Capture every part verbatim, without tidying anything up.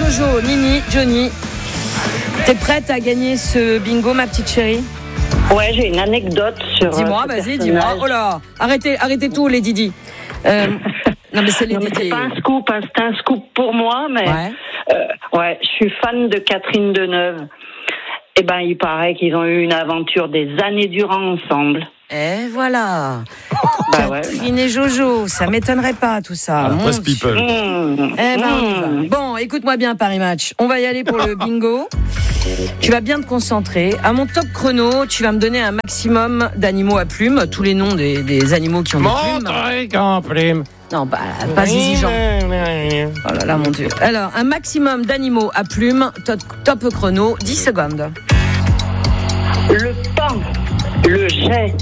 Jojo, Nini, Johnny, t'es prête à gagner ce bingo, ma petite chérie? Ouais, j'ai une anecdote sur. Dis-moi, vas-y, personnage. dis-moi. Oh là, arrêtez, arrêtez tout, les Didi. Euh, non, mais c'est les non, mais Didi. c'est pas un scoop, hein, c'est un scoop pour moi, mais Ouais. euh, ouais, je suis fan de Catherine Deneuve. Eh ben, il paraît qu'ils ont eu une aventure des années durant ensemble. Et voilà. Bah ouais. Catherine et Jojo, ça m'étonnerait pas tout ça. Ah, Mon Press Dieu. People. Mmh, Eh ben, on y va. mmh. Bon, écoute-moi bien, Paris Match. On va y aller pour le bingo. Tu vas bien te concentrer. À mon top chrono, tu vas me donner un maximum d'animaux à plumes, tous les noms des, des animaux qui ont des plumes. Montrez qu'en plume. Non, bah, pas Zizi Jean. Oh là là, mon Dieu. Alors, un maximum d'animaux à plumes, top, top chrono, dix secondes. Le pain, le jet,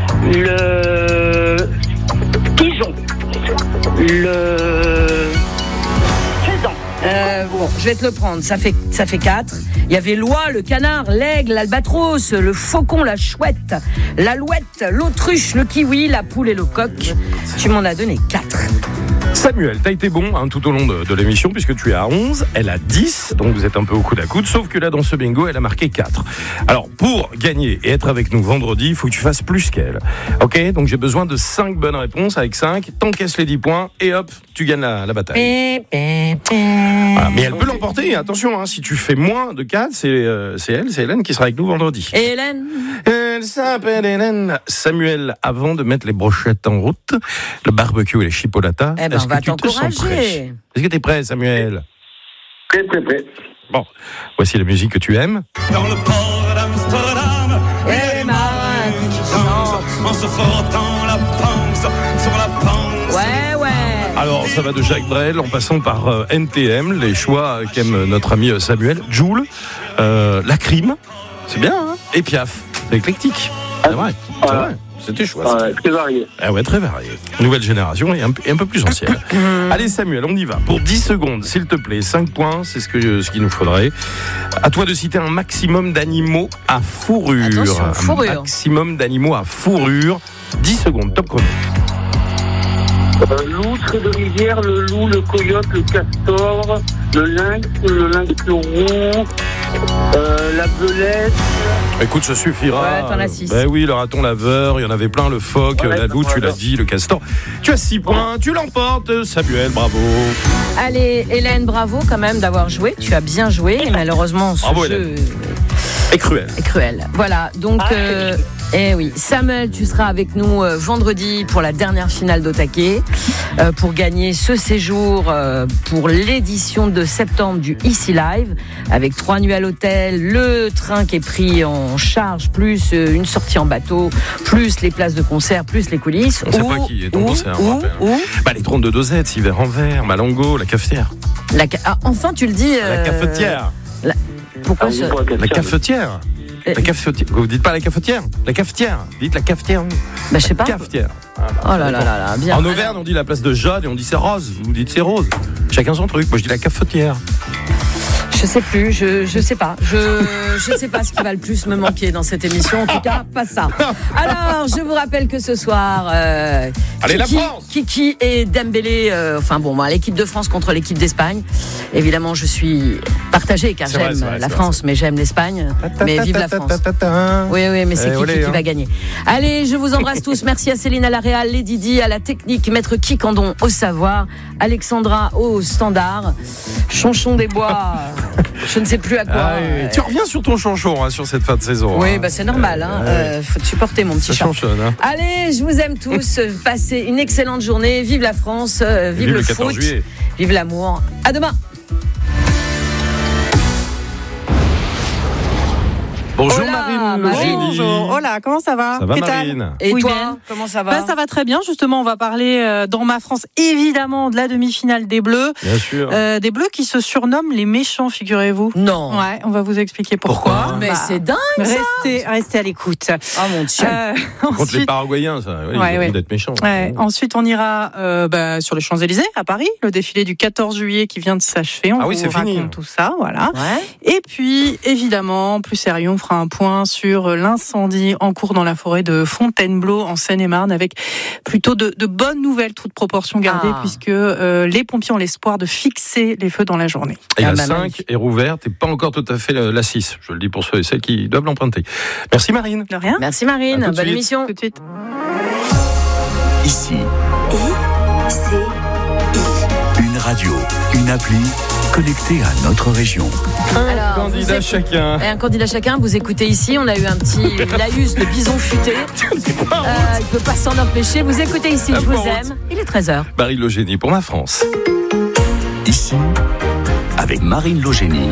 le pigeon, le faisan. Euh, bon, je vais te le prendre. Ça fait, ça fait quatre. Il y avait l'oie, le canard, l'aigle, l'albatros, le faucon, la chouette, l'alouette, l'autruche, le kiwi, la poule et le coq. Tu m'en as donné quatre. Samuel, t'as été bon hein, tout au long de, de l'émission puisque tu es à onze, elle a dix, donc vous êtes un peu au coude à coude, sauf que là dans ce bingo elle a marqué quatre. Alors pour gagner et être avec nous vendredi, il faut que tu fasses plus qu'elle. Ok, donc j'ai besoin de cinq bonnes réponses. Avec cinq, t'encaisses les dix points et hop, tu gagnes la, la bataille. Voilà, mais elle peut l'emporter, attention, hein, si tu fais moins de quatre, c'est, euh, c'est elle, c'est Hélène qui sera avec nous vendredi. Et Hélène? Elle s'appelle Hélène. Samuel, avant de mettre les brochettes en route, le barbecue et les chipolatas, Eh ben, est-ce on va que tu te sens t'encourager. prêt? Est-ce que tu es prêt, Samuel? Prêt, prêt, prêt. Bon, voici la musique que tu aimes. Dans le port d'Amsterdam, Et les marins qui chantent. en se frottant la panse sur la panse. Ouais, ouais. Alors, ça va de Jacques Brel en passant par euh, N T M, les choix qu'aime notre ami euh, Samuel, Joule, euh, La Crime, c'est bien, hein, et Piaf, c'est éclectique. C'est vrai, c'est Voilà. vrai. C'était chouette. ça. Ouais, très varié. Ah ouais, très varié. Nouvelle génération et un, et un peu plus ancienne. Allez Samuel, on y va. Pour dix secondes, s'il te plaît, cinq points, c'est ce, que, ce qu'il nous faudrait. À toi de citer un maximum d'animaux à fourrure. Attention, fourrure. Un maximum d'animaux à fourrure. dix secondes, top chrono. Euh, l'outre de rivière, le loup, le coyote, le castor, le lynx, le lynx roux, euh, la belette. Écoute, ça suffira. Ouais, t'en as six. Ben oui, le raton laveur, il y en avait plein, le phoque, Ouais, la loup, tu voilà. l'as dit, le castor. Tu as six points, tu l'emportes, Samuel, bravo. Allez, Hélène, bravo quand même d'avoir joué. Tu as bien joué. Et malheureusement, ce Bravo, jeu Et cruel. est cruel. Voilà, donc... Ah, euh, eh oui, Samuel, tu seras avec nous euh, vendredi pour la dernière finale d'Otake, euh, pour gagner ce séjour euh, pour l'édition de septembre du Ici Live, avec trois nuits à l'hôtel, le train qui est pris en charge, plus euh, une sortie en bateau, plus les places de concert, plus les coulisses. On sait Ou- pas qui est ton ou- concert, on ou- rappelle. ou- Bah, les trente de dosettes, six verres en verre, Malango, la cafetière. la ca- ah, enfin, tu le dis. La euh, cafetière. Pourquoi Ah, ce... vous, pour La cafetière, cafetière. Euh, La cafetière. Vous dites pas la cafetière? La cafetière. Dites la cafetière. bah, je sais pas. Cafetière. Oh là là là là, bien. En Auvergne, on dit la place de Jade et on dit c'est rose. Vous dites c'est rose. Chacun son truc. Moi, je dis la cafetière. Je sais plus, je je sais pas. Je je sais pas ce qui va le plus me manquer dans cette émission. En tout cas, pas ça. Alors, je vous rappelle que ce soir, euh, Allez, la Kiki, France Kiki et Dembélé. euh, enfin bon, moi, l'équipe de France contre l'équipe d'Espagne. Évidemment, je suis partagée car C'est vrai, j'aime c'est vrai, la c'est France, mais j'aime l'Espagne. Mais vive la France. Oui, oui, mais c'est Eh, Kiki olé, qui hein. va gagner. Allez, je vous embrasse tous. Merci à Céline à la réal, les Didi à la technique, Maître Kikandon au savoir, Alexandra au standard, Chonchon des Bois. Je ne sais plus à quoi. Ah, oui. Tu reviens sur ton chanchon hein, sur cette fin de saison. Oui, hein. bah c'est normal. Hein. Ouais. Euh, faut te supporter, mon petit Ça chat. chanchonne. Hein. Allez, je vous aime tous. Passez une excellente journée. Vive la France. euh, vive, Vive le, le quatorze foot. juillet. Vive l'amour. À demain. Bonjour Hola, Marine. Marine. Eugénie. Bonjour, hola, comment ça va? Ça va Qu'est-ce que Marine? Et Oui, toi, Ben. comment ça va Bah, ça va très bien, justement, on va parler euh, dans ma France, évidemment, de la demi-finale des Bleus. Bien sûr. Euh, des Bleus qui se surnomment les méchants, figurez-vous. Non. Ouais, on va vous expliquer pourquoi. Pourquoi Mais Bah, c'est dingue. Restez, restez à l'écoute. Oh mon Dieu. Euh, Contre les ensuite, Paraguayens, ça. Ouais, ils Ouais, ont ouais. envie d'être méchants. ouais, ensuite, on ira euh, bah, sur les Champs-Élysées, à Paris, le défilé du quatorze juillet qui vient de s'achever. On Ah oui, vous c'est fini. raconte tout ça, voilà. Ouais. Et puis, évidemment, plus sérieux, on fera fera un point sur l'incendie en cours dans la forêt de Fontainebleau en Seine-et-Marne, avec plutôt de, de bonnes nouvelles, toute proportion gardée, ah. puisque euh, les pompiers ont l'espoir de fixer les feux dans la journée. Et ah, la cinq est rouverte et pas encore tout à fait la, la six. Je le dis pour ceux et celles qui doivent l'emprunter. Merci Marine. De rien. Merci Marine. Bonne suite. émission. Tout de suite. Ici, I, C, I. Une radio, une appli connectée à notre région. Un Alors, candidat écoutez, chacun. Et un candidat chacun, vous écoutez ici, on a eu un petit laïus de bison futé. Euh, il ne peut pas s'en empêcher. Vous écoutez ici, je vous aime. Il est treize heures. Marine Logénie pour ma France. Ici, avec Marine Logénie.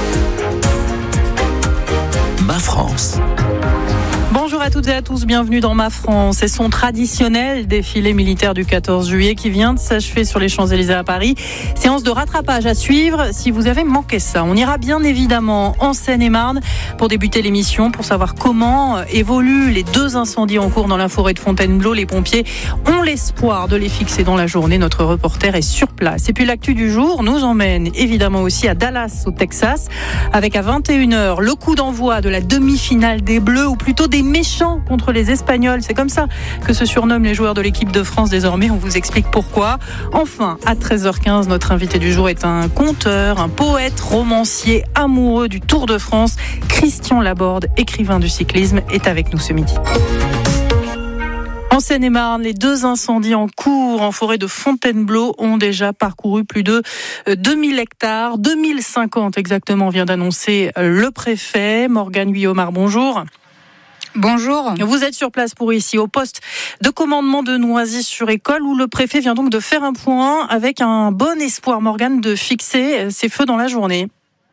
Ma France. Bonjour à toutes et à tous, bienvenue dans Ma France. C'est son traditionnel défilé militaire du quatorze juillet qui vient de s'achever sur les Champs-Élysées à Paris. Séance de rattrapage à suivre si vous avez manqué ça. On ira bien évidemment en Seine-et-Marne pour débuter l'émission, pour savoir comment évoluent les deux incendies en cours dans la forêt de Fontainebleau. Les pompiers ont l'espoir de les fixer dans la journée. Notre reporter est sur place. Et puis l'actu du jour nous emmène évidemment aussi à Dallas, au Texas, avec à vingt et une heures le coup d'envoi de la demi-finale des Bleus, ou plutôt des méchants contre les Espagnols. C'est comme ça que se surnomment les joueurs de l'équipe de France désormais. On vous explique pourquoi. Enfin, à treize heures quinze, notre invité du jour est un conteur, un poète, romancier, amoureux du Tour de France. Christian Laborde, écrivain du cyclisme, est avec nous ce midi. En Seine-et-Marne, les deux incendies en cours en forêt de Fontainebleau ont déjà parcouru plus de deux mille hectares. deux mille cinquante exactement, vient d'annoncer le préfet. Morgane Guyomard, bonjour. Bonjour. Vous êtes sur place pour ici, au poste de commandement de Noisy-sur-École, où le préfet vient donc de faire un point avec un bon espoir, Morgane, de fixer ces feux dans la journée.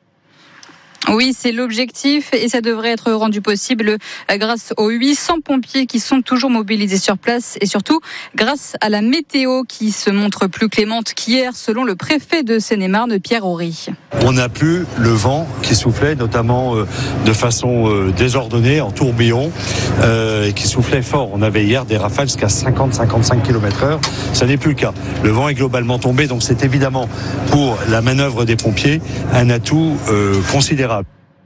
Oui, c'est l'objectif et ça devrait être rendu possible grâce aux huit cents pompiers qui sont toujours mobilisés sur place et surtout grâce à la météo qui se montre plus clémente qu'hier, selon le préfet de Seine-et-Marne, Pierre Horry. On n'a plus le vent qui soufflait, notamment euh, de façon euh, désordonnée, en tourbillon, euh, et qui soufflait fort. On avait hier des rafales jusqu'à cinquante à cinquante-cinq kilomètres heure. Ça n'est plus le cas. Le vent est globalement tombé, donc c'est évidemment pour la manœuvre des pompiers un atout euh, considérable.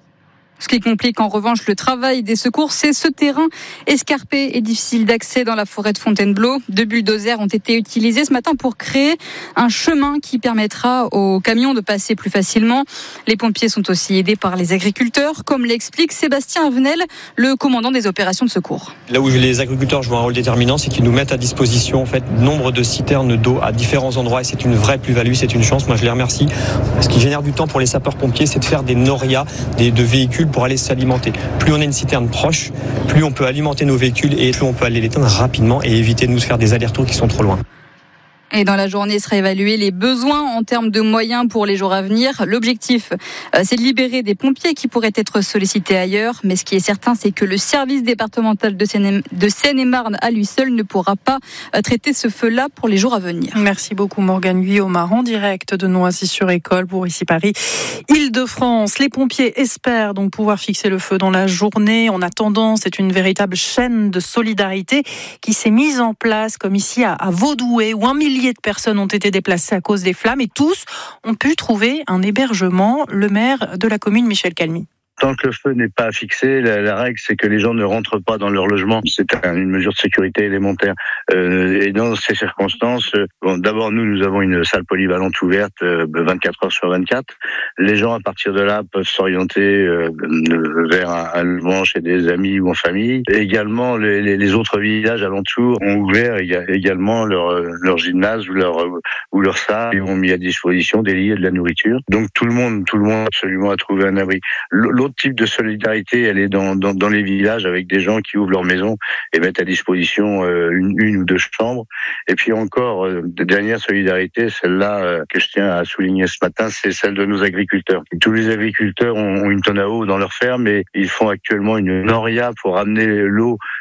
Ce qui complique en revanche le travail des secours, c'est ce terrain escarpé et difficile d'accès dans la forêt de Fontainebleau. Deux bulldozers ont été utilisés ce matin pour créer un chemin qui permettra aux camions de passer plus facilement. Les pompiers sont aussi aidés par les agriculteurs, comme l'explique Sébastien Avenel, le commandant des opérations de secours. Là où les agriculteurs jouent un rôle déterminant, c'est qu'ils nous mettent à disposition en fait nombre de citernes d'eau à différents endroits et c'est une vraie plus-value, c'est une chance. Moi je les remercie. Ce qui génère du temps pour les sapeurs-pompiers, c'est de faire des norias, des, de véhicules pour aller s'alimenter. Plus on a une citerne proche, plus on peut alimenter nos véhicules et plus on peut aller l'éteindre rapidement et éviter de nous faire des allers-retours qui sont trop loin. Et dans la journée sera évalué les besoins en termes de moyens pour les jours à venir. L'objectif, c'est de libérer des pompiers qui pourraient être sollicités ailleurs. Mais ce qui est certain, c'est que le service départemental de Seine-et-Marne à lui seul ne pourra pas traiter ce feu-là pour les jours à venir. Merci beaucoup Morgane Guyomard, en direct de Noisy-sur-École pour Ici Paris, Île-de-France. Les pompiers espèrent donc pouvoir fixer le feu dans la journée. En attendant, c'est une véritable chaîne de solidarité qui s'est mise en place, comme ici à Vaudoué, où un millier de personnes ont été déplacées à cause des flammes et tous ont pu trouver un hébergement. Le maire de la commune, Michel Calmy. Tant que le feu n'est pas fixé, la, la règle c'est que les gens ne rentrent pas dans leur logement. C'est une mesure de sécurité élémentaire. Euh, et dans ces circonstances, bon, d'abord nous, nous avons une salle polyvalente ouverte euh, vingt-quatre heures sur vingt-quatre. Les gens à partir de là peuvent s'orienter euh, vers un, un logement chez des amis ou en famille. Et également, les, les, les autres villages alentours ont ouvert il y a également leur, leur gymnase ou leur ou leur salle. Ils ont mis à disposition des lits et de la nourriture. Donc tout le monde, tout le monde absolument a trouvé un abri. L'autre type de solidarité, elle est dans, dans, dans les villages avec des gens qui ouvrent leur maison et mettent à disposition euh, une, une ou deux chambres. Et puis encore, euh, de dernière solidarité, celle-là euh, que je tiens à souligner ce matin, c'est celle de nos agriculteurs. Tous les agriculteurs ont, ont une tonne à eau dans leur ferme et ils font actuellement une noria pour amener l'eau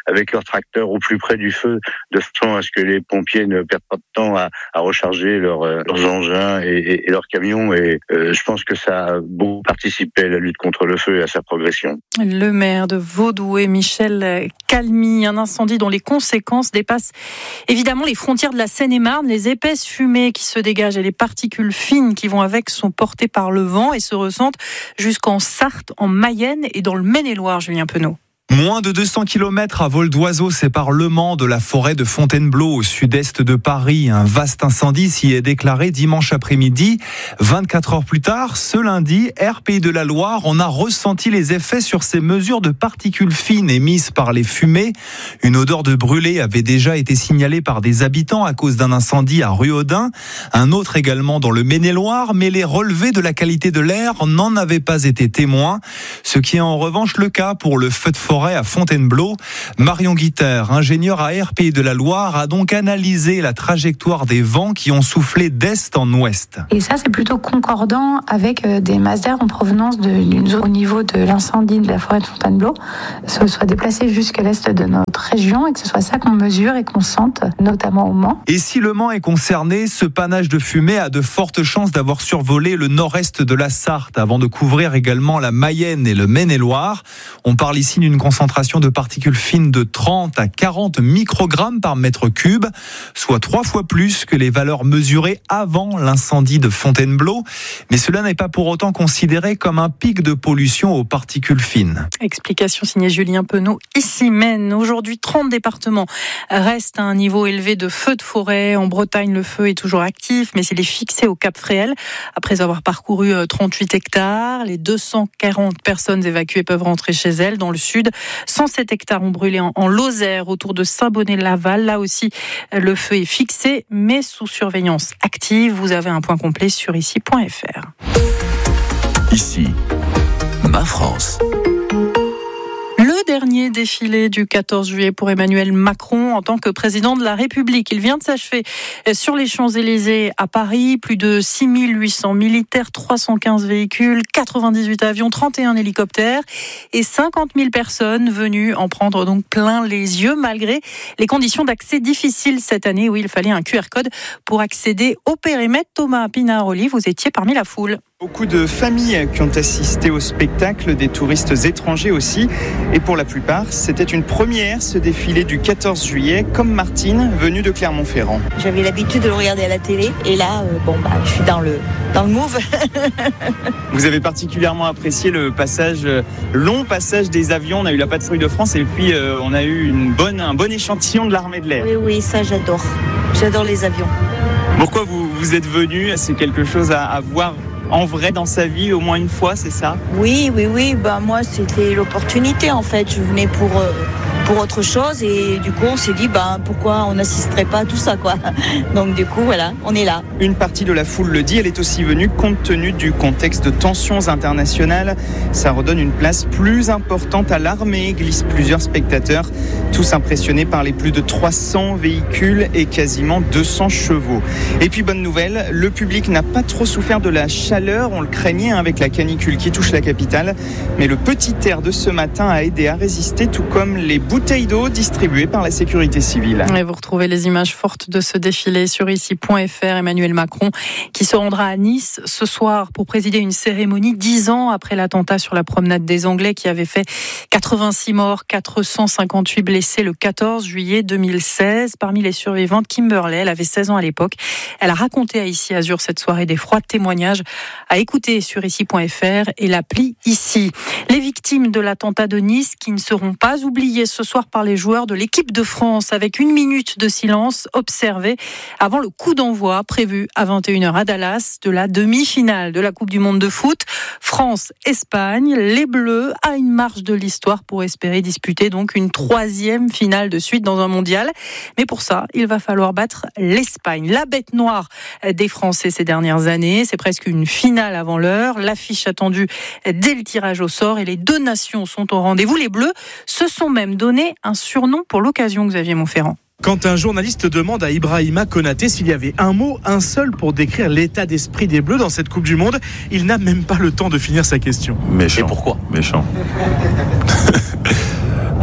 avec leur tracteur au plus près du feu, de façon à ce que les pompiers ne perdent pas de temps à, à recharger leur, euh, leurs engins et, et, et leurs camions. Et euh, je pense que ça a beaucoup participé à la lutte contre le feu et à sa progression. Le maire de Vaudoué, Michel Calmy, un incendie dont les conséquences dépassent évidemment les frontières de la Seine-et-Marne. Les épaisses fumées qui se dégagent et les particules fines qui vont avec sont portées par le vent et se ressentent jusqu'en Sarthe, en Mayenne et dans le Maine-et-Loire, Julien Penaud. Moins de deux cents kilomètres à vol d'oiseau séparent Le Mans de la forêt de Fontainebleau au sud-est de Paris. Un vaste incendie s'y est déclaré dimanche après-midi. vingt-quatre heures plus tard, ce lundi, Air Pays de la Loire, on a ressenti les effets sur ces mesures de particules fines émises par les fumées. Une odeur de brûlé avait déjà été signalée par des habitants à cause d'un incendie à Ruaudin. Un autre également dans le Maine-et-Loire, mais les relevés de la qualité de l'air n'en avaient pas été témoins. Ce qui est en revanche le cas pour le feu de forêt à Fontainebleau. Marion Guiter, ingénieure à Air Pays de la Loire, a donc analysé la trajectoire des vents qui ont soufflé d'est en ouest. Et ça, c'est plutôt concordant avec des masses d'air en provenance de, d'une zone au niveau de l'incendie de la forêt de Fontainebleau, se soit déplacé jusqu'à l'est de notre région et que ce soit ça qu'on mesure et qu'on sente, notamment au Mans. Et si le Mans est concerné, ce panache de fumée a de fortes chances d'avoir survolé le nord-est de la Sarthe avant de couvrir également la Mayenne et le Maine-et-Loire. On parle ici d'une concentration de particules fines de trente à quarante microgrammes par mètre cube, soit trois fois plus que les valeurs mesurées avant l'incendie de Fontainebleau. Mais cela n'est pas pour autant considéré comme un pic de pollution aux particules fines. Explication signée Julien Penaud, ici Maine. Aujourd'hui, trente départements restent à un niveau élevé de feux de forêt. En Bretagne, le feu est toujours actif, mais il est fixé au Cap Fréhel. Après avoir parcouru trente-huit hectares, les deux cent quarante personnes évacuées peuvent rentrer chez elles. Dans le sud, cent sept hectares ont brûlé en, en Lozère, autour de Saint-Bonnet-Laval. Là aussi, le feu est fixé, mais sous surveillance active. Vous avez un point complet sur ici point f r. Ici, ma France. Le dernier défilé du quatorze juillet pour Emmanuel Macron en tant que président de la République. Il vient de s'achever sur les Champs-Élysées à Paris. Plus de six mille huit cents militaires, trois cent quinze véhicules, quatre-vingt-dix-huit avions, trente et un hélicoptères et cinquante mille personnes venues en prendre donc plein les yeux malgré les conditions d'accès difficiles cette année où il fallait un Q R code pour accéder au périmètre. Thomas Pinaroli, vous étiez parmi la foule. Beaucoup de familles qui ont assisté au spectacle, des touristes étrangers aussi. Et pour la plupart, c'était une première, ce défilé du quatorze juillet, comme Martine, venue de Clermont-Ferrand. J'avais l'habitude de le regarder à la télé. Et là, euh, bon, bah, je suis dans le, dans le move. Vous avez particulièrement apprécié le passage, long passage des avions. On a eu la patrouille de France et puis euh, on a eu une bonne, un bon échantillon de l'armée de l'air. Oui, oui, ça j'adore. J'adore les avions. Pourquoi vous, vous êtes venu ? C'est quelque chose à, à voir en vrai dans sa vie au moins une fois, c'est ça ? Oui, oui, oui. Bah, moi, c'était l'opportunité en fait. Je venais pour, euh, pour autre chose et du coup, on s'est dit bah, pourquoi on n'assisterait pas à tout ça, quoi. Donc du coup, voilà, on est là. Une partie de la foule le dit, elle est aussi venue compte tenu du contexte de tensions internationales. Ça redonne une place plus importante à l'armée, glissent plusieurs spectateurs, tous impressionnés par les plus de trois cents véhicules et quasiment deux cents chevaux. Et puis bonne nouvelle, le public n'a pas trop souffert de la chaleur. On le craignait avec la canicule qui touche la capitale. Mais le petit air de ce matin a aidé à résister, tout comme les bouteilles d'eau distribuées par la sécurité civile. Et vous retrouvez les images fortes de ce défilé sur ici point f r. Emmanuel Macron qui se rendra à Nice ce soir pour présider une cérémonie dix ans après l'attentat sur la promenade des Anglais qui avait fait quatre-vingt-six morts, quatre cent cinquante-huit blessés le quatorze juillet deux mille seize. Parmi les survivantes, Kimberley, elle avait seize ans à l'époque. Elle a raconté à Ici Azur cette soirée d'effroi, témoignages à écouter sur ici point f r et l'appli Ici. Les victimes de l'attentat de Nice qui ne seront pas oubliées ce soir par les joueurs de l'équipe de France avec une minute de silence observée avant le coup d'envoi prévu à vingt et une heures à Dallas de la demi-finale de la Coupe du Monde de foot. France-Espagne, les Bleus à une marche de l'histoire pour espérer disputer donc une troisième finale de suite dans un mondial. Mais pour ça, il va falloir battre l'Espagne, la bête noire des Français ces dernières années. C'est presque une finale avant l'heure, l'affiche attendue dès le tirage au sort et les deux nations sont au rendez-vous. Les Bleus se sont même donné un surnom pour l'occasion, Xavier Montferrand. Quand un journaliste demande à Ibrahima Konaté s'il y avait un mot, un seul pour décrire l'état d'esprit des Bleus dans cette Coupe du Monde, il n'a même pas le temps de finir sa question. Méchant. Et pourquoi ? Méchant.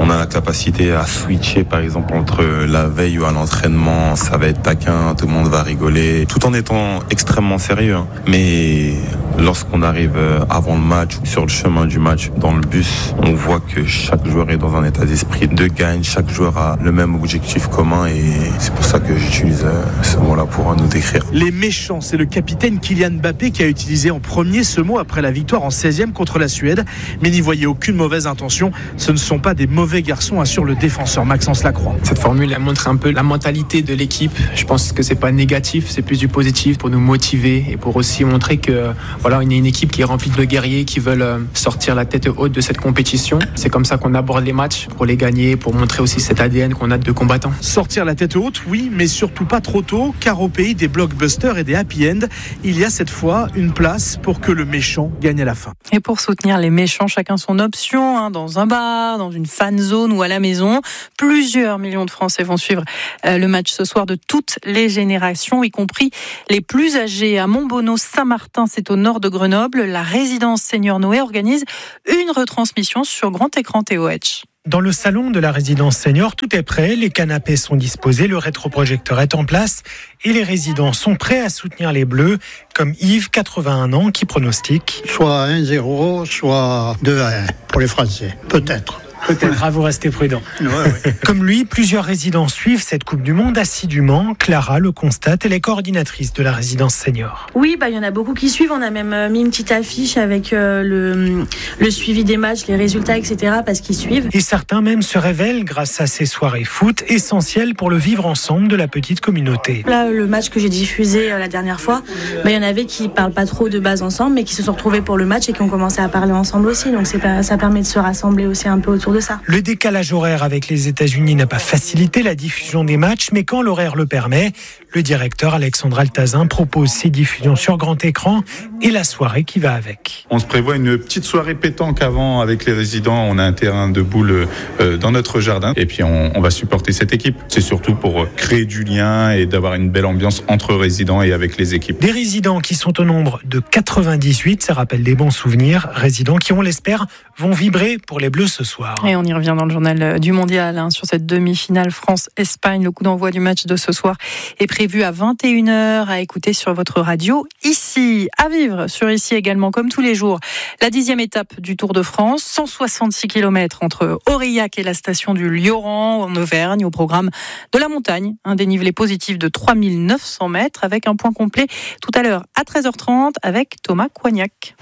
On a la capacité à switcher, par exemple, entre la veille ou à l'entraînement. Ça va être taquin, tout le monde va rigoler, tout en étant extrêmement sérieux. Hein. Mais lorsqu'on arrive avant le match, sur le chemin du match, dans le bus, on voit que chaque joueur est dans un état d'esprit de gagne. Chaque joueur a le même objectif commun et c'est pour ça que j'utilise ce mot-là pour nous décrire. Les méchants, c'est le capitaine Kylian Mbappé qui a utilisé en premier ce mot après la victoire en seizième contre la Suède. Mais n'y voyez aucune mauvaise intention. Ce ne sont pas des mauvais garçons, assure le défenseur Maxence Lacroix. Cette formule, elle montre un peu la mentalité de l'équipe. Je pense que c'est pas négatif, c'est plus du positif pour nous motiver et pour aussi montrer que voilà, on est une équipe qui est remplie de guerriers qui veulent sortir la tête haute de cette compétition. C'est comme ça qu'on aborde les matchs, pour les gagner, pour montrer aussi cet A D N qu'on a de combattants. Sortir la tête haute, oui, mais surtout pas trop tôt, car au pays des blockbusters et des happy end, il y a cette fois une place pour que le méchant gagne à la fin. Et pour soutenir les méchants, chacun son option, hein, dans un bar, dans une fan zone ou à la maison. Plusieurs millions de Français vont suivre euh, le match ce soir de toutes les générations, y compris les plus âgés. À Montbonneau-Saint-Martin, c'est au nord de Grenoble, la résidence Seigneur Noé organise une retransmission sur grand écran T O H. Dans le salon de la résidence senior, tout est prêt, les canapés sont disposés, le rétroprojecteur est en place et les résidents sont prêts à soutenir les Bleus, comme Yves, quatre-vingt-un ans, qui pronostique. Soit un zéro, soit deux à un pour les Français, peut-être. Peut-être, à vous rester prudent. Ouais, ouais. Comme lui, plusieurs résidents suivent cette Coupe du Monde assidûment. Clara le constate, elle est coordinatrice de la résidence senior. Oui, bah, il y en a beaucoup qui suivent. On a même mis une petite affiche avec euh, le, le suivi des matchs, les résultats, et cetera, parce qu'ils suivent. Et certains même se révèlent grâce à ces soirées foot, essentielles pour le vivre ensemble de la petite communauté. Là, le match que j'ai diffusé euh, la dernière fois, bah, il y en avait qui parlent pas trop de base ensemble, mais qui se sont retrouvés pour le match et qui ont commencé à parler ensemble aussi. Donc c'est pas, ça permet de se rassembler aussi un peu autour de ça. Le décalage horaire avec les États-Unis n'a pas facilité la diffusion des matchs, mais quand l'horaire le permet, le directeur Alexandre Altazin propose ces diffusions sur grand écran et la soirée qui va avec. On se prévoit une petite soirée pétanque avant avec les résidents. On a un terrain de boules euh, dans notre jardin et puis on, on va supporter cette équipe. C'est surtout pour créer du lien et d'avoir une belle ambiance entre résidents et avec les équipes. Des résidents qui sont au nombre de quatre-vingt-dix-huit, ça rappelle des bons souvenirs. Résidents qui, on l'espère, vont vibrer pour les Bleus ce soir. Et on y revient dans le journal du Mondial, hein, sur cette demi-finale France-Espagne. Le coup d'envoi du match de ce soir est prévu à vingt et une heures, à écouter sur votre radio ici. À vivre sur ici également, comme tous les jours, la dixième étape du Tour de France, cent soixante-six kilomètres entre Aurillac et la station du Lioran en Auvergne, au programme de la montagne. Un dénivelé positif de trois mille neuf cents mètres, avec un point complet tout à l'heure à treize heures trente avec Thomas Coignac.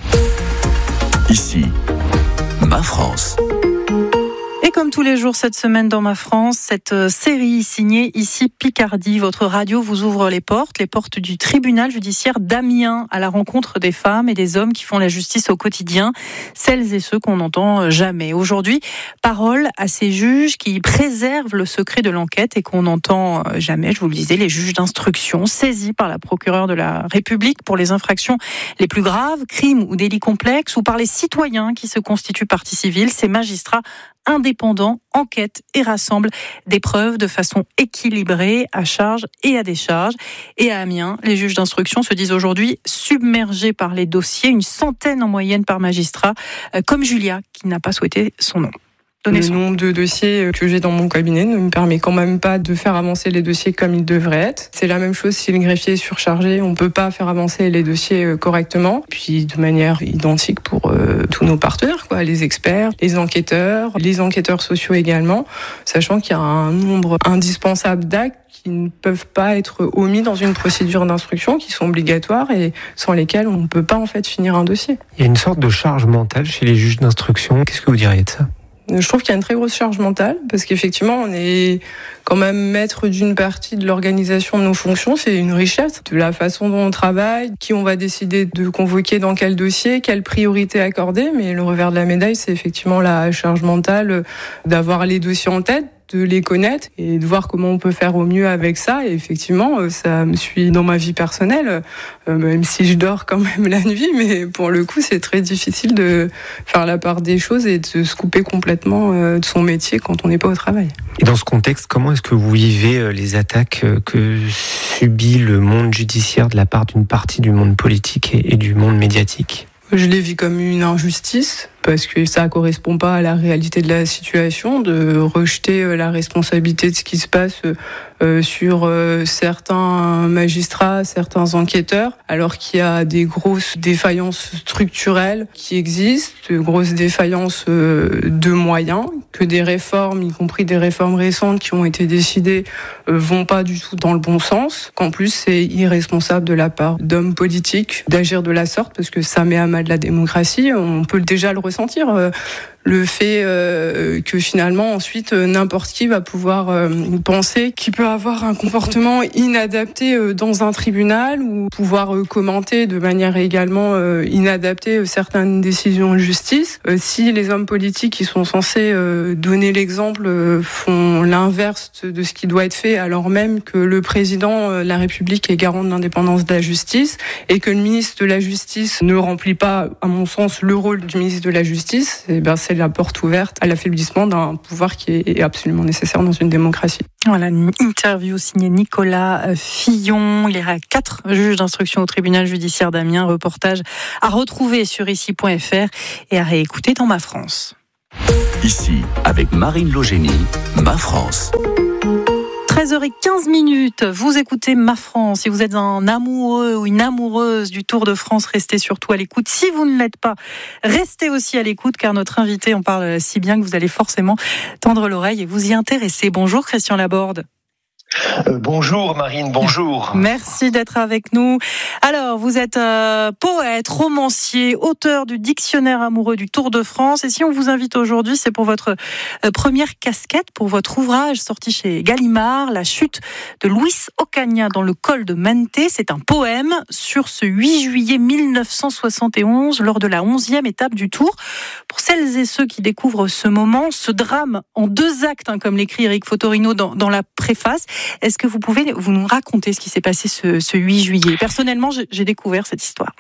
Ici, Ma France. Et comme tous les jours cette semaine dans Ma France, cette série signée Ici Picardie, votre radio vous ouvre les portes, les portes du tribunal judiciaire d'Amiens, à la rencontre des femmes et des hommes qui font la justice au quotidien, celles et ceux qu'on n'entend jamais. Aujourd'hui, parole à ces juges qui préservent le secret de l'enquête et qu'on n'entend jamais, je vous le disais, les juges d'instruction saisis par la procureure de la République pour les infractions les plus graves, crimes ou délits complexes, ou par les citoyens qui se constituent partie civile. Ces magistrats indépendants enquêtent et rassemblent des preuves de façon équilibrée, à charge et à décharge. Et à Amiens, les juges d'instruction se disent aujourd'hui submergés par les dossiers, une centaine en moyenne par magistrat, comme Julia, qui n'a pas souhaité son nom. Le nombre de dossiers que j'ai dans mon cabinet ne me permet quand même pas de faire avancer les dossiers comme ils devraient être. C'est la même chose si le greffier est surchargé, on peut pas faire avancer les dossiers correctement. Puis de manière identique pour euh, tous nos partenaires, quoi, les experts, les enquêteurs, les enquêteurs sociaux également, sachant qu'il y a un nombre indispensable d'actes qui ne peuvent pas être omis dans une procédure d'instruction, qui sont obligatoires et sans lesquels on ne peut pas en fait finir un dossier. Il y a une sorte de charge mentale chez les juges d'instruction. Qu'est-ce que vous diriez de ça ? Je trouve qu'il y a une très grosse charge mentale parce qu'effectivement, on est quand même maître d'une partie de l'organisation de nos fonctions. C'est une richesse de la façon dont on travaille, qui on va décider de convoquer dans quel dossier, quelle priorité accorder. Mais le revers de la médaille, c'est effectivement la charge mentale d'avoir les dossiers en tête, de les connaître et de voir comment on peut faire au mieux avec ça. Et effectivement, ça me suit dans ma vie personnelle, même si je dors quand même la nuit, mais pour le coup, c'est très difficile de faire la part des choses et de se couper complètement de son métier quand on n'est pas au travail. Et dans ce contexte, comment est-ce que vous vivez les attaques que subit le monde judiciaire de la part d'une partie du monde politique et du monde médiatique ? Je les vis comme une injustice. parce que ça correspond pas à la réalité de la situation, de rejeter la responsabilité de ce qui se passe euh, sur euh, certains magistrats, certains enquêteurs, alors qu'il y a des grosses défaillances structurelles qui existent, de grosses défaillances euh, de moyens, que des réformes, y compris des réformes récentes qui ont été décidées, euh, vont pas du tout dans le bon sens, qu'en plus c'est irresponsable de la part d'hommes politiques d'agir de la sorte, parce que ça met à mal la démocratie. On peut déjà le ressentir, euh, le fait euh, que finalement ensuite euh, n'importe qui va pouvoir euh, penser qu'il peut avoir un comportement inadapté euh, dans un tribunal, ou pouvoir euh, commenter de manière également euh, inadaptée euh, certaines décisions de justice. Euh, si les hommes politiques qui sont censés euh, donner l'exemple euh, font l'inverse de ce qui doit être fait, alors même que le président euh, de la République est garant de l'indépendance de la justice, et que le ministre de la Justice ne remplit pas, à mon sens, le rôle du ministre de la Justice, et ben c'est la porte ouverte à l'affaiblissement d'un pouvoir qui est absolument nécessaire dans une démocratie. Voilà, une interview signée Nicolas Fillon. Il y a quatre juges d'instruction au tribunal judiciaire d'Amiens. Reportage à retrouver sur ici point f r et à réécouter dans Ma France. Ici, avec Marine Logénie, Ma France. treize heures quinze minutes, vous écoutez Ma France. Si vous êtes un amoureux ou une amoureuse du Tour de France, restez surtout à l'écoute. Si vous ne l'êtes pas, restez aussi à l'écoute, car notre invité en parle si bien que vous allez forcément tendre l'oreille et vous y intéresser. Bonjour Christian Laborde. Euh, bonjour Marine, bonjour. Merci d'être avec nous. Alors, vous êtes euh, poète, romancier, auteur du dictionnaire amoureux du Tour de France. Et si on vous invite aujourd'hui, c'est pour votre euh, première casquette, pour votre ouvrage sorti chez Gallimard, La chute de Luis Ocaña dans le col de Mente. C'est un poème sur ce huit juillet mille neuf cent soixante et onze, lors de la onzième étape du Tour. Pour celles et ceux qui découvrent ce moment, ce drame en deux actes, hein, comme l'écrit Eric Fotorino dans, dans la préface, est-ce que vous pouvez vous nous raconter ce qui s'est passé ce, ce huit juillet ? Personnellement, j'ai découvert cette histoire.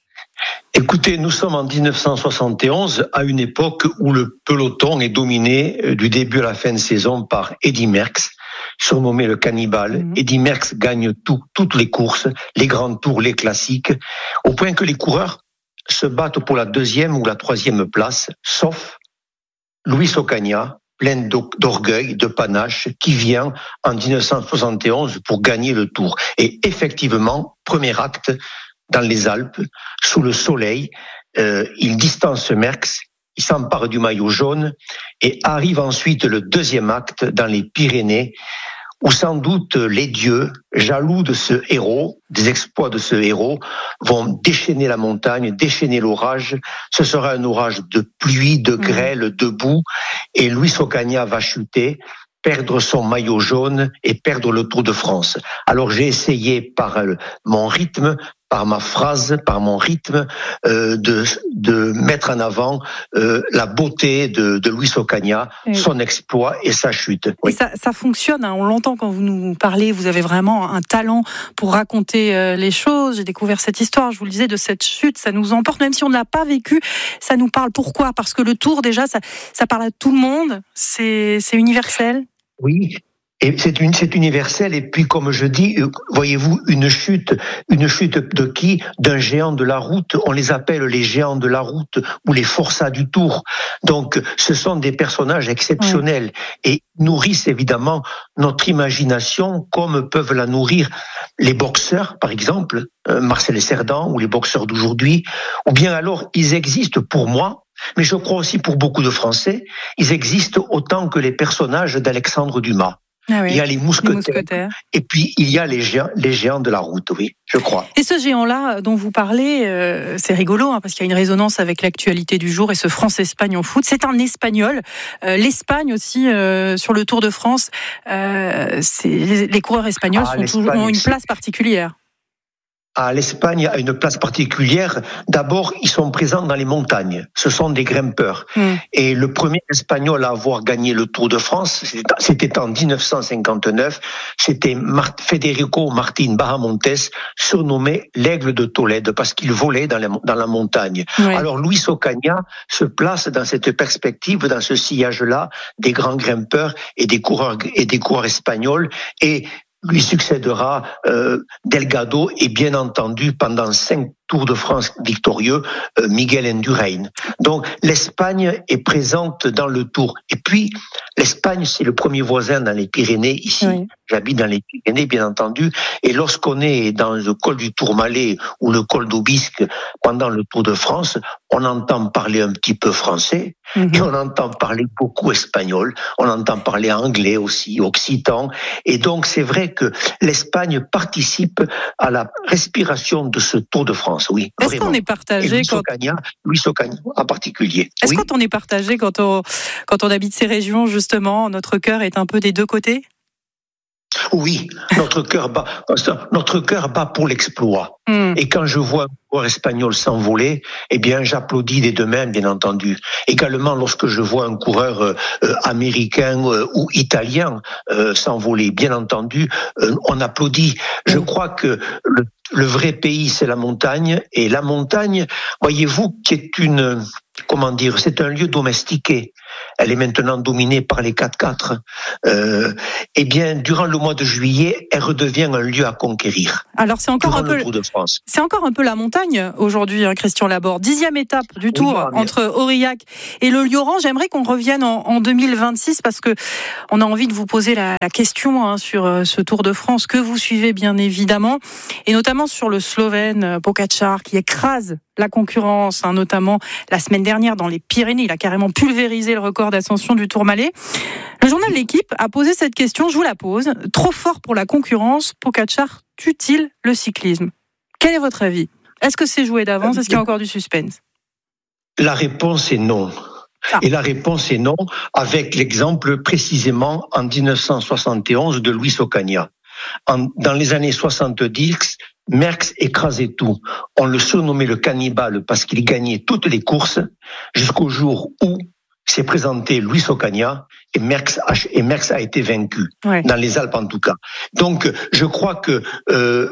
Écoutez, nous sommes en dix-neuf cent soixante et onze, à une époque où le peloton est dominé du début à la fin de saison par Eddy Merckx, surnommé le cannibale. Mmh. Eddy Merckx gagne tout, toutes les courses, les grands tours, les classiques, au point que les coureurs se battent pour la deuxième ou la troisième place, sauf Luis Ocaña, plein d'orgueil, de panache, qui vient en dix-neuf cent soixante et onze pour gagner le Tour. Et effectivement, premier acte dans les Alpes, sous le soleil, euh, il distance Merckx, il s'empare du maillot jaune, et arrive ensuite le deuxième acte dans les Pyrénées, où sans doute les dieux, jaloux de ce héros, des exploits de ce héros, vont déchaîner la montagne, déchaîner l'orage. Ce sera un orage de pluie, de grêle, de boue, et Luis Ocaña va chuter, perdre son maillot jaune et perdre le Tour de France. Alors j'ai essayé par mon rythme, par ma phrase, par mon rythme, euh, de, de mettre en avant euh, la beauté de, de Luis Ocaña, oui. Son exploit et sa chute. Oui. Et ça, ça fonctionne, hein, on l'entend quand vous nous parlez, vous avez vraiment un talent pour raconter euh, les choses. J'ai découvert cette histoire, je vous le disais, de cette chute, ça nous emporte, même si on ne l'a pas vécu, ça nous parle. Pourquoi ? Parce que le Tour, déjà, ça, ça parle à tout le monde, c'est, c'est universel. Oui. Et c'est une, c'est universel. Et puis, comme je dis, voyez-vous, une chute, une chute de qui ? D'un géant de la route. On les appelle les géants de la route ou les forçats du Tour. Donc, ce sont des personnages exceptionnels ouais. et nourrissent évidemment notre imagination comme peuvent la nourrir les boxeurs, par exemple, euh, Marcel Cerdan ou les boxeurs d'aujourd'hui. Ou bien alors, ils existent pour moi. Mais je crois aussi pour beaucoup de Français, ils existent autant que les personnages d'Alexandre Dumas. Ah oui, il y a les mousquetaires, les mousquetaires, et puis il y a les géants, les géants de la route, oui, je crois. Et ce géant-là dont vous parlez, euh, c'est rigolo, hein, parce qu'il y a une résonance avec l'actualité du jour et ce France-Espagne en foot. C'est un Espagnol. Euh, L'Espagne aussi, euh, sur le Tour de France, euh, c'est, les, les coureurs espagnols ah, sont toujours, ont une place particulière. Ah, l'Espagne a une place particulière. D'abord, ils sont présents dans les montagnes. Ce sont des grimpeurs. Mm. Et le premier Espagnol à avoir gagné le Tour de France, c'était en dix-neuf cent cinquante-neuf. C'était Federico Martín Bahamontes, surnommé l'aigle de Tolède, parce qu'il volait dans la, dans la montagne. Ouais. Alors, Luis Ocaña se place dans cette perspective, dans ce sillage-là, des grands grimpeurs et des coureurs, et des coureurs espagnols. Et lui succédera euh, Delgado et bien entendu pendant cinq Tour de France victorieux, euh, Miguel Indurain. Donc l'Espagne est présente dans le Tour. Et puis l'Espagne, c'est le premier voisin dans les Pyrénées ici. Oui. J'habite dans les Pyrénées, bien entendu. Et lorsqu'on est dans le col du Tourmalet ou le col d'Aubisque pendant le Tour de France, on entend parler un petit peu français mmh. et on entend parler beaucoup espagnol. On entend parler anglais aussi, occitan. Et donc c'est vrai que l'Espagne participe à la respiration de ce Tour de France. Oui. Est-ce vraiment. qu'on est partagé Luis quand Ocaña, Luis Ocaña en particulier. Est-ce oui. quand on est partagé quand on quand on habite ces régions justement, notre cœur est un peu des deux côtés? Oui, notre cœur bat, notre cœur bat pour l'exploit. Mm. Et quand je vois un coureur espagnol s'envoler, eh bien, j'applaudis des deux mains, bien entendu. Également, lorsque je vois un coureur euh, américain euh, ou italien euh, s'envoler, bien entendu, euh, on applaudit. Je mm. crois que le, le vrai pays, c'est la montagne. Et la montagne, voyez-vous, qui est une... Comment dire, c'est un lieu domestiqué. Elle est maintenant dominée par les quatre-quatre. Euh, eh bien, durant le mois de juillet, elle redevient un lieu à conquérir. Alors, c'est encore un peu le Tour de France. C'est encore un peu la montagne aujourd'hui, hein, Christian Laborde. Dixième étape du oui, Tour bah, entre Aurillac et le Lioran. J'aimerais qu'on revienne en, en deux mille vingt-six parce que on a envie de vous poser la, la question hein, sur euh, ce Tour de France que vous suivez bien évidemment, et notamment sur le Slovène Pogačar qui écrase la concurrence, hein, notamment la semaine dernière dans les Pyrénées. Il a carrément pulvérisé le record d'ascension du Tourmalet. Le journal L'Équipe a posé cette question, je vous la pose. Trop fort pour la concurrence, Pogačar tue-t-il le cyclisme? Quel est votre avis? Est-ce que c'est joué d'avance? Est-ce qu'il y a encore du suspense? La réponse est non. Ah. Et la réponse est non, avec l'exemple précisément en dix-neuf cent soixante et onze de Luis Ocaña. En, dans les années soixante-dix, Merckx écrasait tout. On le surnommait le cannibale parce qu'il gagnait toutes les courses jusqu'au jour où s'est présenté Luis Ocaña et Merckx a, et Merckx a été vaincu, ouais. dans les Alpes en tout cas. Donc je crois que euh,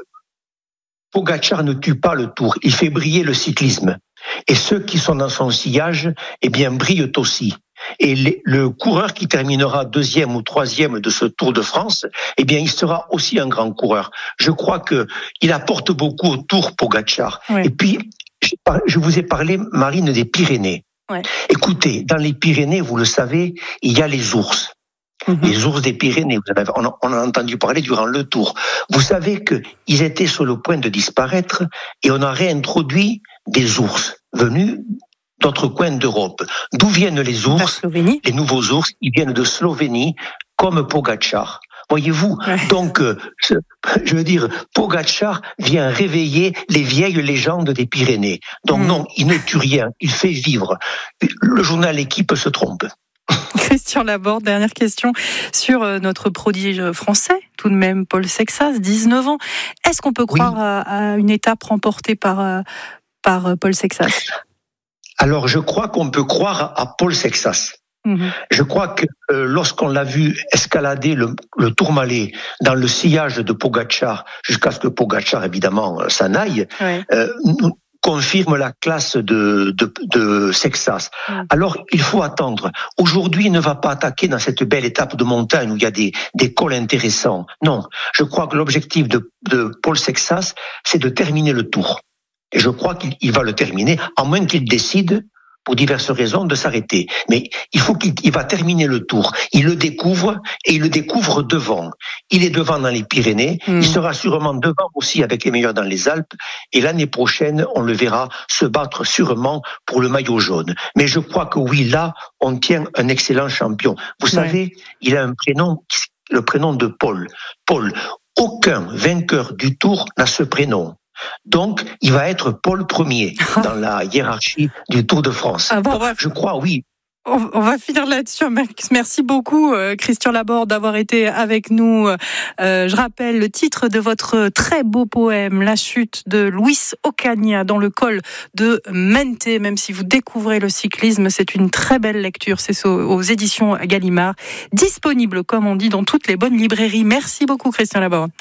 Pogačar ne tue pas le Tour, il fait briller le cyclisme. Et ceux qui sont dans son sillage, eh bien, brillent aussi. Et les, le coureur qui terminera deuxième ou troisième de ce Tour de France, eh bien, il sera aussi un grand coureur. Je crois que il apporte beaucoup au Tour, Pogačar. Oui. Et puis, je, je vous ai parlé, Marine, des Pyrénées. Oui. Écoutez, dans les Pyrénées, vous le savez, il y a les ours. Mm-hmm. Les ours des Pyrénées, vous avez, on, a, on a entendu parler durant le Tour. Vous savez qu'ils étaient sur le point de disparaître et on a réintroduit des ours venus d'autres coins d'Europe. D'où viennent les ours? Les nouveaux ours, ils viennent de Slovénie, comme Pogačar. Voyez-vous, ouais. donc, euh, je veux dire, Pogačar vient réveiller les vieilles légendes des Pyrénées. Donc mmh. non, il ne tue rien, il fait vivre. Le journal L'Équipe se trompe. Christian Laborde, dernière question sur notre prodige français, tout de même, Paul Sexas, dix-neuf ans. Est-ce qu'on peut croire oui. à, à une étape remportée par, par Paul Sexas? Alors, je crois qu'on peut croire à Paul Sexas. Mmh. Je crois que euh, lorsqu'on l'a vu escalader le, le Tourmalet dans le sillage de Pogačar, jusqu'à ce que Pogačar, évidemment, s'en aille, ouais. euh, nous, confirme la classe de, de, de Sexas. Mmh. Alors, il faut attendre. Aujourd'hui, il ne va pas attaquer dans cette belle étape de montagne où il y a des, des cols intéressants. Non. Je crois que l'objectif de, de Paul Sexas, c'est de terminer le Tour. Et je crois qu'il va le terminer, à moins qu'il décide, pour diverses raisons, de s'arrêter. Mais il faut qu'il il va terminer le Tour. Il le découvre, et il le découvre devant. Il est devant dans les Pyrénées, mmh. il sera sûrement devant aussi avec les meilleurs dans les Alpes, et l'année prochaine, on le verra se battre sûrement pour le maillot jaune. Mais je crois que oui, là, on tient un excellent champion. Vous ouais. savez, il a un prénom, le prénom de Paul. Paul, aucun vainqueur du Tour n'a ce prénom. Donc, il va être Paul Premier dans la hiérarchie du Tour de France. Ah bon, va... Je crois, oui. On va finir là-dessus. Merci beaucoup, Christian Laborde, d'avoir été avec nous. Euh, je rappelle le titre de votre très beau poème, La chute de Luis Ocaña dans le col de Mente. Même si vous découvrez le cyclisme, c'est une très belle lecture. C'est aux éditions Gallimard. Disponible, comme on dit, dans toutes les bonnes librairies. Merci beaucoup, Christian Laborde.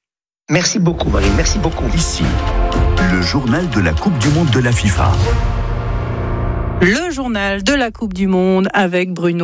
Merci beaucoup, Marie. Merci beaucoup. Ici, le journal de la Coupe du Monde de la FIFA. Le journal de la Coupe du Monde avec Bruno Salles.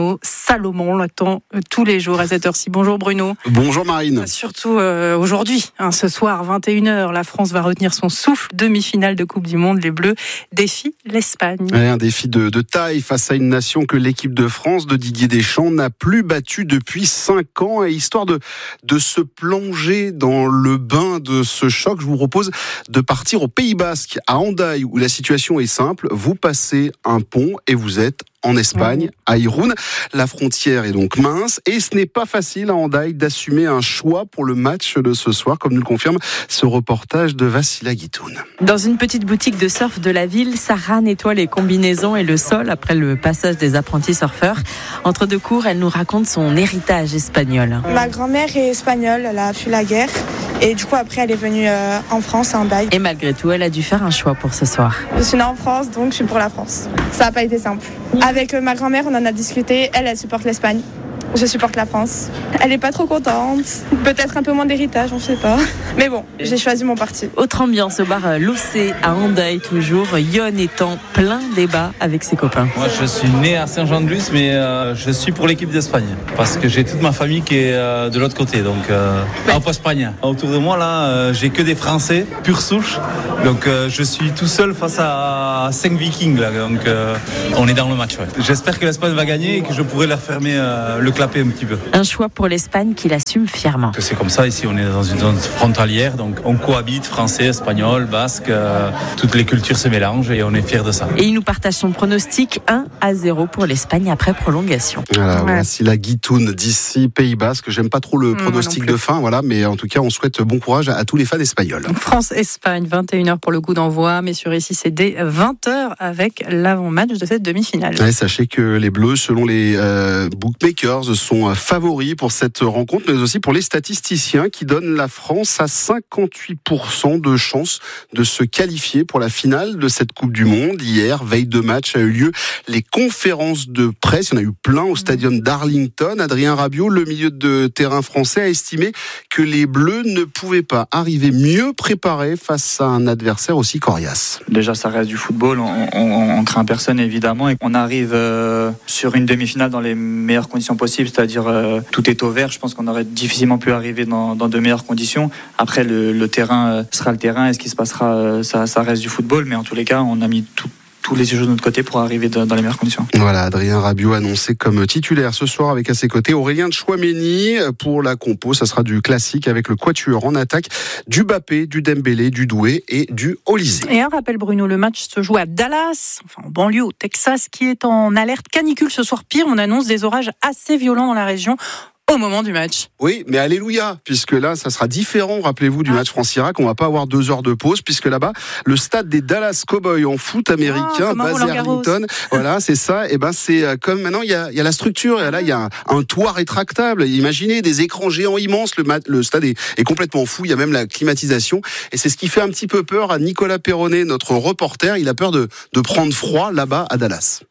Salomon, on l'attend tous les jours à cette heure-ci. Bonjour Bruno. Bonjour Marine. Surtout euh, aujourd'hui, hein, ce soir, vingt et une heures, la France va retenir son souffle. Demi-finale de Coupe du Monde, les Bleus défient l'Espagne. Ouais, un défi de, de taille face à une nation que l'équipe de France de Didier Deschamps n'a plus battue depuis cinq ans. Et histoire de, de se plonger dans le bain de ce choc, je vous propose de partir au Pays Basque, à Hendaye, où la situation est simple. Vous passez un pont et vous êtes en Espagne, à Irún. La frontière est donc mince et ce n'est pas facile à Hendaye d'assumer un choix pour le match de ce soir, comme nous le confirme ce reportage de Vassila Guitoun. Dans une petite boutique de surf de la ville, Sarah nettoie les combinaisons et le sol après le passage des apprentis surfeurs. Entre deux cours, elle nous raconte son héritage espagnol. Ma grand-mère est espagnole, elle a fui la guerre et du coup après elle est venue euh, en France, à Hendaye. Et malgré tout, elle a dû faire un choix pour ce soir. Je suis née en France, donc je suis pour la France. Ça n'a pas été simple. Avec ma grand-mère, on en a discuté. Elle, elle supporte l'Espagne. Je supporte la France. Elle n'est pas trop contente. Peut-être un peu moins d'héritage, on ne sait pas. Mais bon, j'ai choisi mon parti. Autre ambiance au bar L'Océ à Hendaye toujours. Yon est en plein débat avec ses copains. Moi, je suis né à Saint-Jean-de-Luz, mais euh, je suis pour l'équipe d'Espagne. Parce que j'ai toute ma famille qui est euh, de l'autre côté, donc euh, ouais. En Espagne. Autour de moi, là, euh, j'ai que des Français, pure souche. Donc, euh, je suis tout seul face à cinq Vikings. Là, donc, euh, on est dans le match. Ouais. J'espère que l'Espagne va gagner et que je pourrai leur fermer euh, le clapet un petit peu. Un choix pour l'Espagne qu'il assume fièrement. C'est comme ça, ici, on est dans une zone frontalière, donc on cohabite, français, espagnol, basque, euh, toutes les cultures se mélangent et on est fiers de ça. Et il nous partage son pronostic un à zéro pour l'Espagne après prolongation. Voilà, ouais. Voici la Guitoun d'ici, Pays Basque. J'aime pas trop le pronostic mmh, de fin, voilà, mais en tout cas, on souhaite bon courage à, à tous les fans espagnols. France-Espagne, vingt et une heures pour le coup d'envoi, mais sur ici, c'est dès vingt heures avec l'avant-match de cette demi-finale. Ouais, sachez que les Bleus, selon les euh, bookmakers, sont favoris pour cette rencontre, mais aussi pour les statisticiens qui donnent la France à cinquante-huit pour cent de chances de se qualifier pour la finale de cette Coupe du Monde. Hier, veille de match, a eu lieu les conférences de presse. Il y en a eu plein au stadium d'Arlington. Adrien Rabiot, le milieu de terrain français, a estimé que les Bleus ne pouvaient pas arriver mieux préparés face à un adversaire aussi coriace. Déjà, ça reste du football. On, on, on craint personne, évidemment. Et on arrive euh, sur une demi-finale dans les meilleures conditions possibles, c'est-à-dire euh, tout est au vert. Je pense qu'on aurait difficilement pu arriver dans, dans de meilleures conditions. Après, le, le terrain euh, sera le terrain et ce qui se passera, euh, ça, ça reste du football. Mais en tous les cas, on a mis tout. tous les choses de notre côté pour arriver dans les meilleures conditions. Voilà, Adrien Rabiot annoncé comme titulaire ce soir avec à ses côtés Aurélien Tchouaméni. Pour la compo, ça sera du classique avec le quatuor en attaque, du Mbappé, du Dembélé, du Doué et du Olysée. Et un rappel Bruno, le match se joue à Dallas, enfin en banlieue au Texas, qui est en alerte canicule ce soir. Pire, on annonce des orages assez violents dans la région au moment du match. Oui, mais alléluia, puisque là, ça sera différent, rappelez-vous, du match France-Irak. On va pas avoir deux heures de pause, puisque là-bas, le stade des Dallas Cowboys en foot américain, ah, basé à Arlington, voilà, c'est ça. Et ben, c'est comme maintenant, il y a, il y a la structure, et là, il y a un, un toit rétractable. Imaginez des écrans géants immenses. Le, mat, le stade est, est complètement fou. Il y a même la climatisation. Et c'est ce qui fait un petit peu peur à Nicolas Perronnet, notre reporter. Il a peur de, de prendre froid là-bas à Dallas.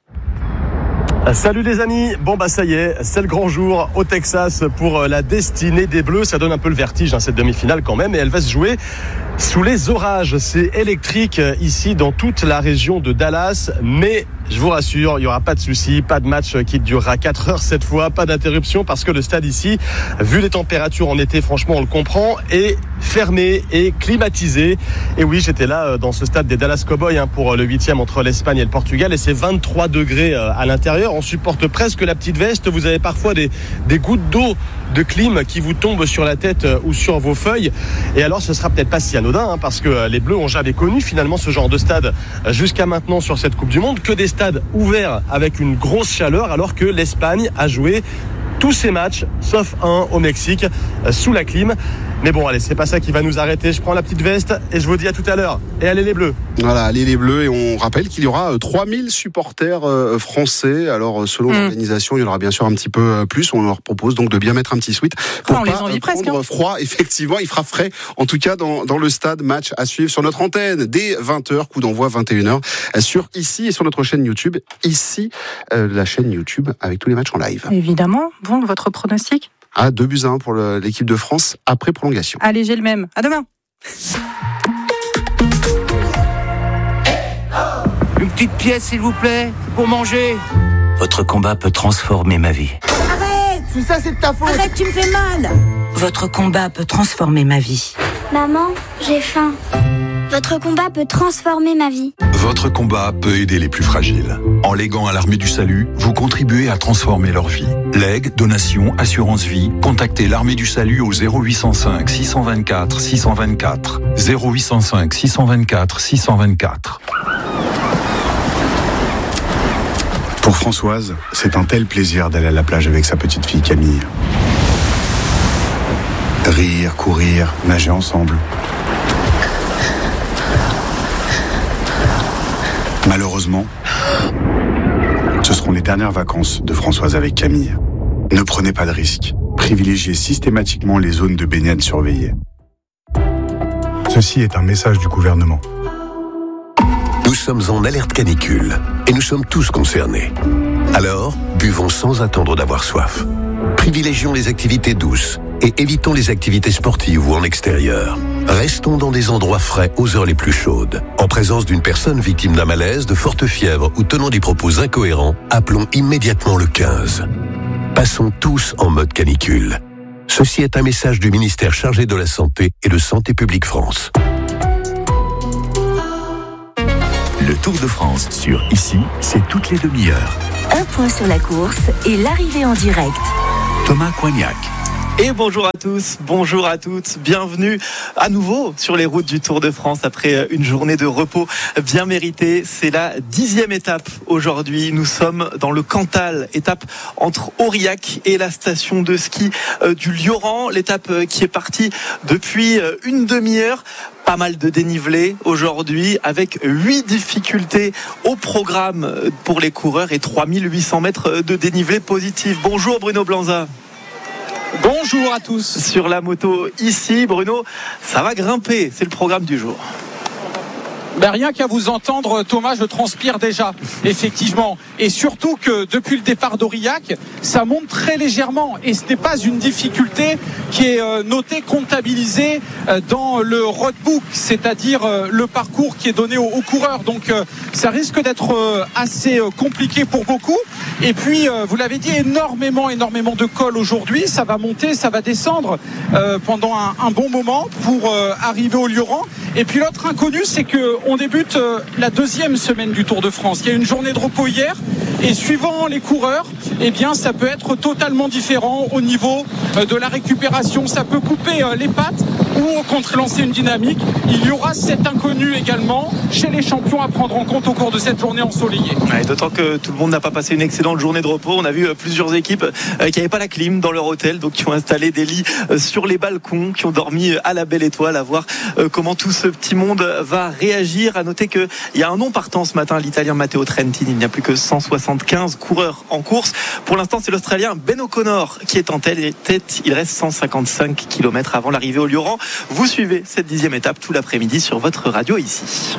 Salut les amis, bon bah ça y est, c'est le grand jour au Texas pour la destinée des Bleus. Ça donne un peu le vertige hein, cette demi-finale quand même, et elle va se jouer sous les orages. C'est électrique ici dans toute la région de Dallas, mais je vous rassure, il n'y aura pas de souci, pas de match qui durera quatre heures cette fois, pas d'interruption parce que le stade ici, vu les températures en été, franchement on le comprend, est fermé et climatisé. Et oui, j'étais là dans ce stade des Dallas Cowboys hein, pour le huitième entre l'Espagne et le Portugal, et c'est vingt-trois degrés à l'intérieur. On supporte presque la petite veste. Vous avez parfois des, des gouttes d'eau de clim qui vous tombent sur la tête ou sur vos feuilles. Et alors, ce sera peut-être pas si anodin, hein, parce que les Bleus ont jamais connu finalement ce genre de stade jusqu'à maintenant sur cette Coupe du Monde, que des stades ouverts avec une grosse chaleur, alors que l'Espagne a joué tous ses matchs, sauf un au Mexique, sous la clim. Mais bon, allez, c'est pas ça qui va nous arrêter. Je prends la petite veste et je vous dis à tout à l'heure. Et allez les Bleus. Voilà, allez les Bleus. Et on rappelle qu'il y aura trois mille supporters français. Alors, selon mmh. l'organisation, il y en aura bien sûr un petit peu plus. On leur propose donc de bien mettre un petit sweat pour oh, pas prendre presque, hein. froid. Effectivement, il fera frais. En tout cas, dans, dans le stade, match à suivre sur notre antenne dès vingt heures, coup d'envoi vingt et une heures, sur ici et sur notre chaîne YouTube. Ici, euh, la chaîne YouTube avec tous les matchs en live. Évidemment. Bon, votre pronostic ? Ah, deux buts à un pour le, l'équipe de France après prolongation. Allez, j'ai le même. À demain. Une petite pièce, s'il vous plaît, pour manger. Votre combat peut transformer ma vie. Arrête! Si ça, c'est de ta faute! Arrête, tu me fais mal! Votre combat peut transformer ma vie. Maman, j'ai faim. Votre combat peut transformer ma vie. Votre combat peut aider les plus fragiles. En léguant à l'Armée du Salut, vous contribuez à transformer leur vie. Legs, donation, assurance vie, contactez l'Armée du Salut au zéro huit cent cinq six cent vingt-quatre six cent vingt-quatre. zéro huit cent cinq six cent vingt-quatre six cent vingt-quatre. Pour Françoise, c'est un tel plaisir d'aller à la plage avec sa petite fille Camille. Rire, courir, nager ensemble. Malheureusement, ce seront les dernières vacances de Françoise avec Camille. Ne prenez pas de risques. Privilégiez systématiquement les zones de baignade surveillées. Ceci est un message du gouvernement. Nous sommes en alerte canicule et nous sommes tous concernés. Alors, buvons sans attendre d'avoir soif. Privilégions les activités douces et évitons les activités sportives ou en extérieur. Restons dans des endroits frais aux heures les plus chaudes. En présence d'une personne victime d'un malaise, de forte fièvre ou tenant des propos incohérents, appelons immédiatement le quinze. Passons tous en mode canicule. Ceci est un message du ministère chargé de la Santé et de Santé publique France. Le Tour de France sur Ici, c'est toutes les demi-heures. Un point sur la course et l'arrivée en direct. Thomas Coignac. Et bonjour à tous, bonjour à toutes, bienvenue à nouveau sur les routes du Tour de France après une journée de repos bien méritée. C'est la dixième étape aujourd'hui. Nous sommes dans le Cantal, étape entre Aurillac et la station de ski du Lioran. L'étape qui est partie depuis une demi-heure. Pas mal de dénivelé aujourd'hui avec huit difficultés au programme pour les coureurs et trois mille huit cents mètres de dénivelé positif. Bonjour Bruno Blanza. Bonjour à tous. Sur la moto ici, Bruno, ça va grimper, c'est le programme du jour. Ben rien qu'à vous entendre, Thomas, je transpire déjà, effectivement. Et surtout que depuis le départ d'Aurillac, ça monte très légèrement. Et ce n'est pas une difficulté qui est notée, comptabilisée dans le roadbook, c'est-à-dire le parcours qui est donné aux, aux coureurs. Donc ça risque d'être assez compliqué pour beaucoup. Et puis, vous l'avez dit, énormément, énormément de cols aujourd'hui. Ça va monter, ça va descendre pendant un, un bon moment pour arriver au Lioran. Et puis l'autre inconnu, c'est que on débute la deuxième semaine du Tour de France. Il y a une journée de repos hier et suivant les coureurs, eh bien, ça peut être totalement différent au niveau de la récupération. Ça peut couper les pattes ou au contraire lancer une dynamique. Il y aura cet inconnu également chez les champions à prendre en compte au cours de cette journée ensoleillée. Ouais, d'autant que tout le monde n'a pas passé une excellente journée de repos. On a vu plusieurs équipes qui n'avaient pas la clim dans leur hôtel, donc qui ont installé des lits sur les balcons, qui ont dormi à la belle étoile, à voir comment tout ce petit monde va réagir. À noter qu'il y a un nom partant ce matin, l'Italien Matteo Trentin. Il n'y a plus que cent soixante-quinze coureurs en course. Pour l'instant, c'est l'Australien Ben O'Connor qui est en tête. Il reste cent cinquante-cinq kilomètres avant l'arrivée au Lioran. Vous suivez cette dixième étape tout l'après-midi sur votre radio ici.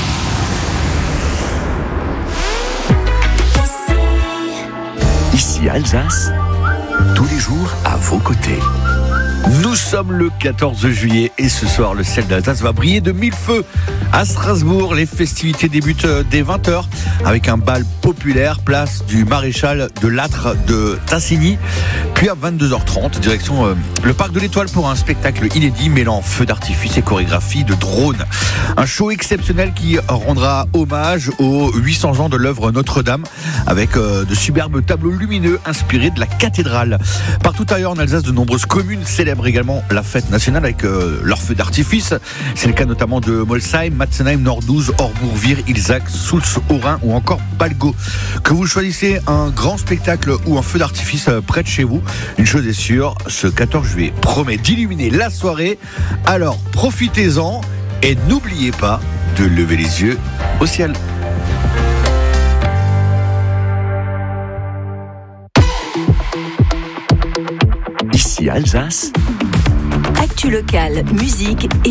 Ici Alsace, tous les jours à vos côtés. Nous sommes le quatorze juillet et ce soir, le ciel d'Alsace va briller de mille feux. À Strasbourg, les festivités débutent dès vingt heures avec un bal populaire, place du Maréchal de Lattre de Tassigny. Puis à vingt-deux heures trente, direction euh, le Parc de l'Étoile pour un spectacle inédit mêlant feux d'artifice et chorégraphie de drones. Un show exceptionnel qui rendra hommage aux huit cents ans de l'œuvre Notre-Dame avec euh, de superbes tableaux lumineux inspirés de la cathédrale. Partout ailleurs en Alsace, de nombreuses communes célèbrent également la fête nationale avec euh, leurs feux d'artifice. C'est le cas notamment de Molsheim, Matzenheim, Nordouze, Orbourg, Vire, Ilzac, Soultz, Aurin ou encore Balgo. Que vous choisissez un grand spectacle ou un feu d'artifice près de chez vous, une chose est sûre, ce quatorze juillet promet d'illuminer la soirée. Alors profitez-en et n'oubliez pas de lever les yeux au ciel. Ici Alsace. Actu locale, musique et